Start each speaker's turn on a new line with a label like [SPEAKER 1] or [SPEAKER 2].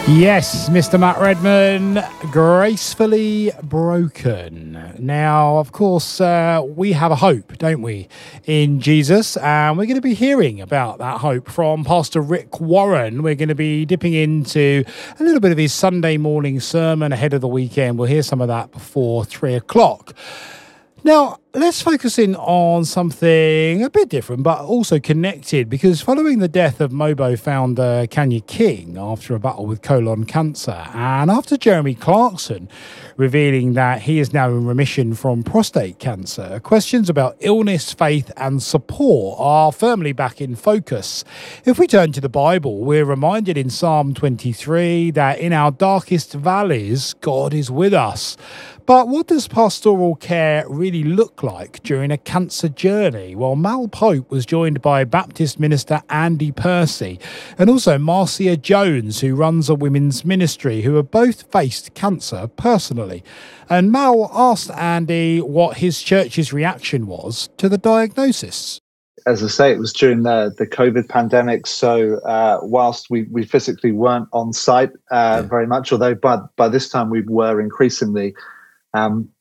[SPEAKER 1] Yes, Mr. Matt Redman, gracefully broken. Now, of course, we have a hope, don't we, in Jesus? And we're going to be hearing about that hope from Pastor Rick Warren. We're going to be dipping into a little bit of his Sunday morning sermon ahead of the weekend. We'll hear some of that before 3 o'clock. Now, let's focus in on something a bit different, but also connected, because following the death of Mobo founder Kanye King after a battle with colon cancer, and after Jeremy Clarkson revealing that he is now in remission from prostate cancer, questions about illness, faith, and support are firmly back in focus. If we turn to the Bible, we're reminded in Psalm 23 that in our darkest valleys, God is with us. But what does pastoral care really look like during a cancer journey? Well, Mal Pope was joined by Baptist minister Andy Percy and also Marcia Jones, who runs a women's ministry, who have both faced cancer personally. And Mal asked Andy what his church's reaction was to the diagnosis.
[SPEAKER 2] As I say, it was during the COVID pandemic. So whilst we physically weren't on site very much, although by this time we were increasingly